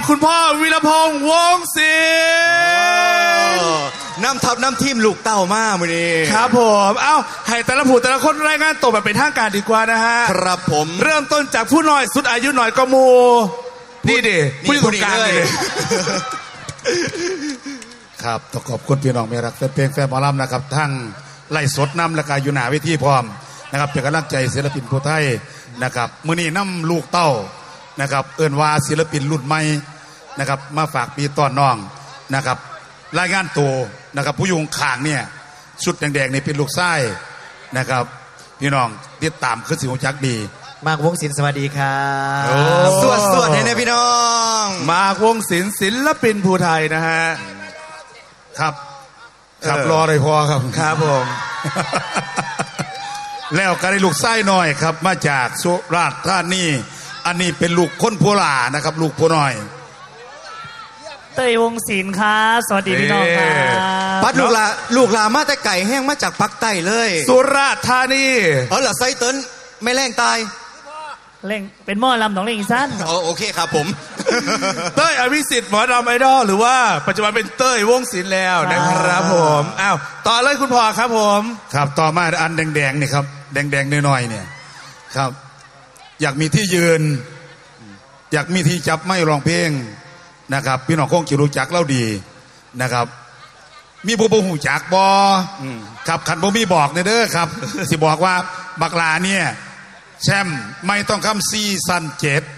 คุณพ่อวีรพงษ์วงศ์ศิลป์น้ำทับน้ำทีมลูกเต้ามามื้อนี้ครับผมเอ้าให้แต่ละผู้แต่ละคนรายงานตัวแบบเป็นทางการดีกว่านะฮะครับผมเริ่มต้นจากผู้น้อยสุดอายุหน่อยก็มูนี่ดิผู้อยู่ตรงกลางเลยครับต้องขอบคุณพี่น้องเมรักแฟนเพลงแฟนหมอลำนะครับทั้งไล่สดน้ำและกาอยู่หนาเวทีพร้อมนะครับเป็นกำลังใจศิลปินผู้ไทยนะครับมื้อนี้น้ำลูกเต้านะครับเอิ้นว่าศิลปินรุ่นใหม่นะครับมาฝากปีต้อนน้องนะครับรายงานตัวนะครับผู้ยุงข่างเนี่ยชุดแดงๆนี่เป็นลูกไส้นะครับพี่น้องติดตามขึ้นสิวจักดีมากวงศิลป์สวัสดีครับสวดให้นะพี่น้องมากวงศิลป์ศิลปินผู้ไทยนะฮะครับครับรอเลยพอครับครับผมแล้วก็ได้ลูกไส้หน่อยครับมาจากสุราษฎร์ธานีอันนี้เป็นลูกคนโพลานะครับลูกโพน้อยเต้ยวงศิลป์ครับสวัสดีพี่น้องครับปัดลูกลามาแต่ไก่แห้งมาจากปักใต้เลยสุราษฎร์ธานีเหรอไซเติ้ลไม่แรงตายเล่งเป็นหม้อลำหนองเล่งอีสานโอเคครับผมเต้ยอภิสิทธิ์หมอดำไอดอลหรือว่าปัจจุบันเป็นเต้ยวงศิลป์แล้วนะครับผมอ้าวต่อเลยคุณพ่อครับผมครับต่อมาอันแดงๆนี่ครับแดงๆน้อยๆเนี่ยครับอยากมีที่ยืนอยากมีที่จับไม้ร้องเพลงนะครับพี่น้องคงจะรู้จักเล่าดีนะครับมีผู้หูจักบอครับขันบ่มีบอกเด้อครับสิบอกว่าบักลาเนี่ยแชมป์ไม่ต้องคำซีซั่น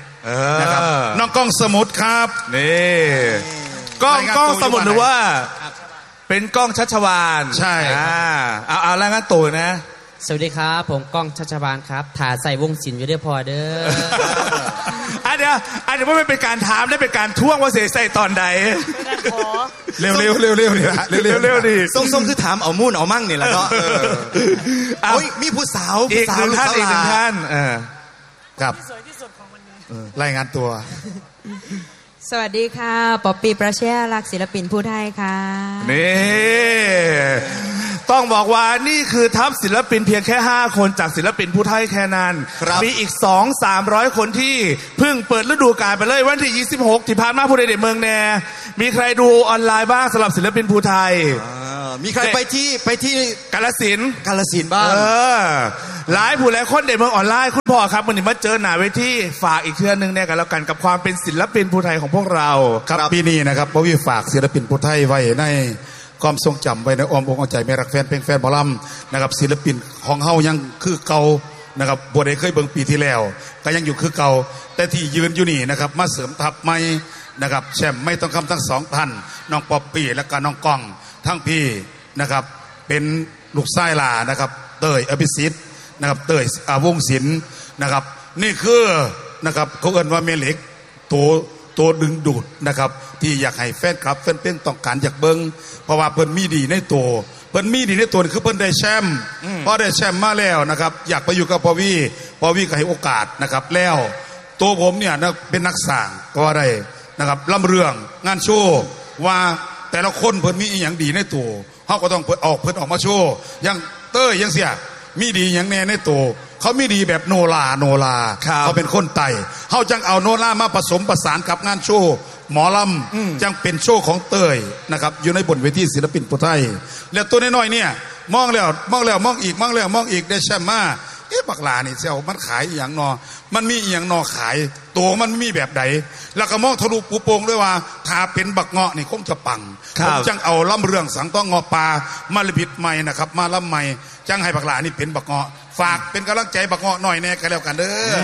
7นะครับน้องก้องสมุทรครับนี่ก้องสมุทรหรือว่าเป็นก้องชัชวาลใช่เอาแล้วงั้นตัวนะสวัสดีครับผมก้องชัชวาลครับถ่าใส่วงศิลป์อยู่ด้วยพอเด้อเดี๋ยวไม่เป็นการถามได้เป็นการท่วงว่าเสียใส่ตอนใดเร็วดิส่งคือถามเอามุ่นเอามั่งนี่แหละก็มีผู้สาวอีกหนึ่งท่านครับรายงานตัวสวัสดีค่ะป๊อปปี้ประเชษรักศิลปินผู้ไทยค่ะนี่ต้องบอกว่านี่คือทัพศิลปินเพียงแค่5คนจากศิลปินผู้ไทยแค่นั้นมีอีก 200-300 คนที่เพิ่งเปิดฤดูกาลไปเลยวันที่26ที่ผ่านมาผู้ใดเมืองแน่มีใครดูออนไลน์บ้างสำหรับศิลปินผู้ไทยมีใครไปที่กาฬสินธุ์บ้างหลายผู้หลายคนเด็กเมืองออนไลน์คุณพ่อครับวันนี้มาเจอหน้าเวทีฝากอีกเทื่อนึงเนี่ยกันแล้วกันกับความเป็นศิลปินผู้ไทยของพวกเราครับปีนี้นะครับพ่อวิฝากศิลปินผู้ไทยไว้ในความทรงจำไว้ในอ้อมอกอ้อมใจแม่รักแฟนเพลงแฟนหมอลำนะครับศิลปินของเฮายังคือเก่านะครับบัวใดเคยเบิ่งปีที่แล้วก็ยังอยู่คือเก่าแต่ที่ยืนอยู่นี่นะครับมาเสริมทัพใหม่นะครับแชมป์ไม่ต้องคำทั้งสองท่านน้องป๊อปปี้และก็น้องก้องทั้งพี่นะครับเป็นลูกชายหลานะครับเต้ยอภิสิทธิ์นะครับเต้ยวงศิลป์นะครับนี่คือนะครับเขาเอิ้นว่าเมเล็กตัวดึงดูดนะครับที่อยากให้แฟนคลับแฟนเพลงต้องการอยากเบิ้งเพราะว่าเพิ่นมีดีในตัวเพิ่นมีดีในตัวคือเพิ่นได้แชมป์พอได้แชมป์มาแล้วนะครับอยากไปอยู่กับพอวีก็ให้โอกาสนะครับแล้วตัวผมเนี่ยเป็นนักสร้างก็ว่าได้นะครับล่ำเรื่องงานโชว์ว่าแต่ละคนเพิ่นมีอย่างดีในตัวเขาก็ต้องเพิ่นออกมาโชว์อย่างเต้ยยังเสียมีดีอย่างแน่ในตัวเขาไม่ดีแบบโนลาเขาเป็นคนไต่เขาจังเอาโนลามาผสมประสานกับงานโชว์หมอลำจังเป็นโชว์ของเตยนะครับอยู่ในบนเวทีศิลปินผู้ไทยแล้วตัวน้อยๆเนี่ยมองแล้วมองอีกได้แชมป์มาบักลานี่เจ้ามันขายอย่างนอมันมีอย่างนอขายตัวมันมีแบบใดแล้วก็มองทะลุปูโป่งด้วยว่าถ้าเป็นบักเงาะนี่คงจะปังผมจังเอาล่ำเรื่องสังต้องเงาะปลามาลิบิดใหม่นะครับมาล่ำใหม่จังให้บักลานี่เป็นบักเงาะฝากเป็นกำลังใจบักเงาะหน่อยแน่กันแล้วกันเด้อ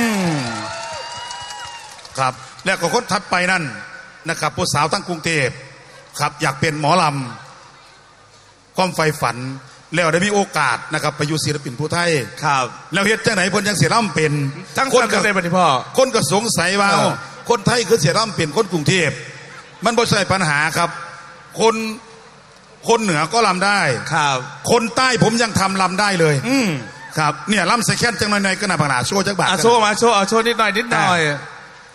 ครับแล้วก็คนถัดไปนั่นนะครับผู้สาวตั้งกรุงเทพครับอยากเป็นหมอลำความใฝ่ฝันแล้วได้มีโอกาสนะครับไปอยู่ศิลปินผู้ไทยครับแล้วเฮ็ดจังไหนเพิ่นยังเสียร่ำเป็นทั้งคนก็ได้บ่นี่พ่อคนก็สงสัยว่าคนไทยคือเสียร่ำเป็นคนกรุงเทพมันบ่ใช่ปัญหาครับคนเหนือก็ลำได้ครับคนใต้ผมยังทำลำได้เลยครับเนี่ยลำใส่แค้นจังหน่อยๆก็น่าบักหนาโชว์จักบาทโชว์มาโชว์เอาโชว์นิดหน่อย